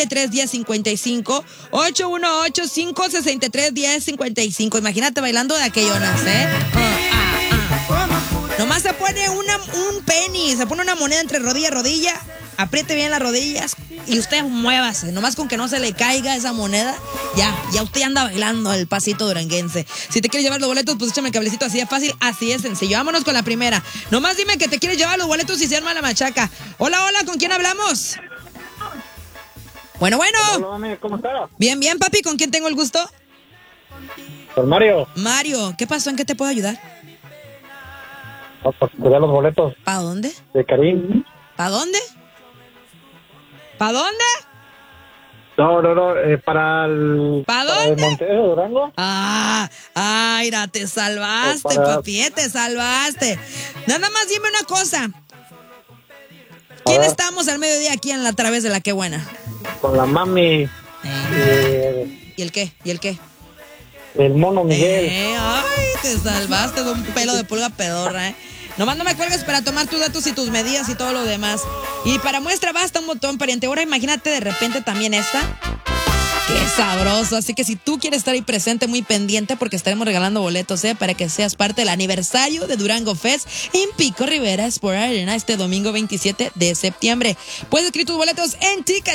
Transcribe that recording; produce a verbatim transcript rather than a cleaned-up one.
y tres, diez, cincuenta y cinco. ocho uno ocho, cinco seis tres, diez, cincuenta y cinco. Imagínate bailando de aquellonas, ¿eh? Ah, ah, ah. Nomás se pone una, un penny, se pone una moneda entre rodilla y rodilla. Apriete bien las rodillas y usted muévase. Nomás con que no se le caiga esa moneda, ya, ya usted anda bailando el pasito duranguense. Si te quieres llevar los boletos, pues échame el cablecito, así de fácil, así de sencillo. Vámonos con la primera. Nomás dime que te quieres llevar los boletos y se arma la machaca. Hola, hola, ¿con quién hablamos? Bueno, bueno. Hola, mami, ¿cómo estás? Bien, bien, papi, ¿con quién tengo el gusto? Con Mario. Mario, ¿qué pasó? ¿En qué te puedo ayudar? Vamos a cuidar los boletos. ¿Para dónde? De Karim. ¿Para dónde? ¿Para dónde? No, no, no, eh, para el... ¿Para para dónde? el Montejo, Durango. Ah, ay, mira, te salvaste, Para... papi, eh, te salvaste. Nada más dime una cosa. ¿Quién estamos al mediodía aquí en la través de la Qué Buena? Con la mami. Eh. Eh, ¿Y el qué? ¿Y el qué? el mono Miguel. Eh, ay, te salvaste de un pelo de pulga pedorra, eh. Nomás no me cuelgues para tomar tus datos y tus medidas y todo lo demás. Y para muestra basta un botón, pariente. Ahora imagínate de repente también esta. ¡Qué sabroso! Así que si tú quieres estar ahí presente, muy pendiente, porque estaremos regalando boletos, ¿eh? Para que seas parte del aniversario de Durango Fest en Pico Rivera Sport Arena este domingo veintisiete de septiembre. Puedes escribir tus boletos en Ticket